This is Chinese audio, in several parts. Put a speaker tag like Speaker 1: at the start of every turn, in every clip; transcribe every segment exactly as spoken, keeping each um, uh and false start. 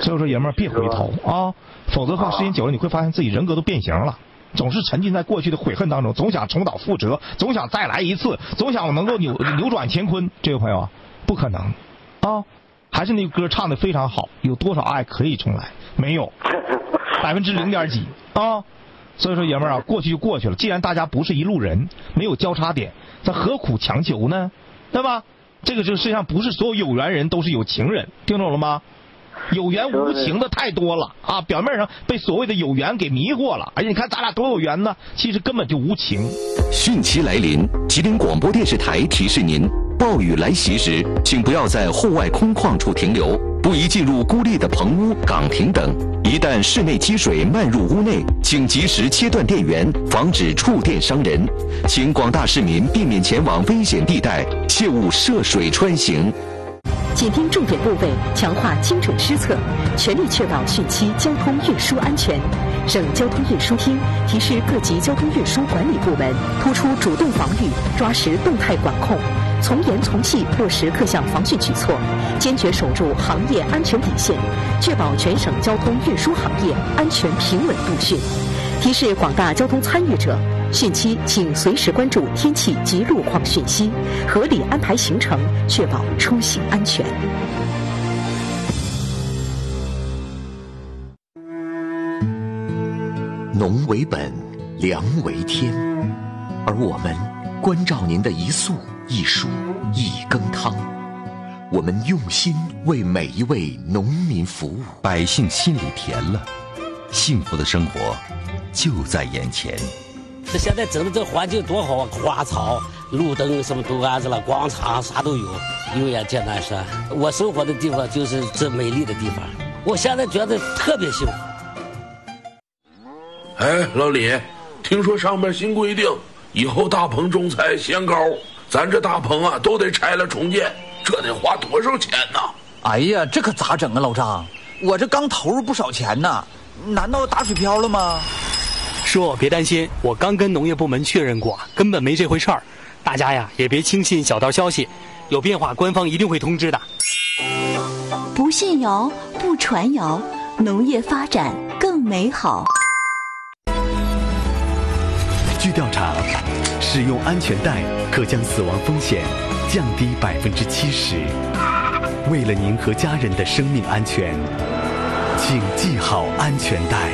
Speaker 1: 所以说爷们儿别回头啊，否则的话时间久了你会发现自己人格都变形了。总是沉浸在过去的悔恨当中，总想重蹈覆辙，总想再来一次，总想能够扭扭转乾坤。这位朋友啊，不可能啊！还是那个歌唱的非常好，有多少爱可以重来？没有，百分之零点几啊！所以说爷们儿啊，过去就过去了。既然大家不是一路人，没有交叉点，咱何苦强求呢？对吧？这个这个世界上不是所有有缘人都是有情人，听懂了吗？有缘无情的太多了啊！表面上被所谓的有缘给迷惑了，而且你看咱俩多有缘呢，其实根本就无情。
Speaker 2: 汛期来临，吉林广播电视台提示您：暴雨来袭时，请不要在户外空旷处停留，不宜进入孤立的棚屋、岗亭等。一旦室内积水漫入屋内，请及时切断电源，防止触电伤人。请广大市民避免前往危险地带，切勿涉水穿行。
Speaker 3: 紧盯重点部位，强化精准施策，全力确保汛期交通运输安全。省交通运输厅提示各级交通运输管理部门，突出主动防御，抓实动态管控，从严从细落实各项防汛举措，坚决守住行业安全底线，确保全省交通运输行业安全平稳度汛。提示广大交通参与者，汛期请随时关注天气及路况讯息，合理安排行程，确保出行安全。
Speaker 2: 农为本，粮为天，而我们关照您的一粟一蔬一羹汤，我们用心为每一位农民服务，
Speaker 4: 百姓心里甜了，幸福的生活就在眼前。
Speaker 5: 这现在整的这环境多好啊，花草、路灯什么都安置了，广场啥都有。有眼见南山，我生活的地方就是这美丽的地方，我现在觉得特别幸福。
Speaker 6: 哎，老李，听说上面新规定，以后大棚种菜限高，咱这大棚啊都得拆了重建，这得花多少钱呢？
Speaker 7: 哎呀，这可咋整啊，老张？我这刚投入不少钱呢，难道打水漂了吗？
Speaker 8: 叔，别担心，我刚跟农业部门确认过，根本没这回事儿。大家呀，也别轻信小道消息，有变化官方一定会通知的。
Speaker 9: 不信谣，不传谣，农业发展更美好。
Speaker 10: 据调查，使用安全带可将死亡风险降低百分之七十。为了您和家人的生命安全，请系好安全带。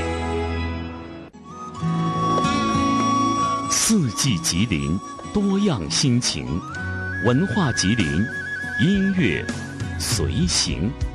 Speaker 11: 四季吉林，多样心情，文化吉林，音乐随行。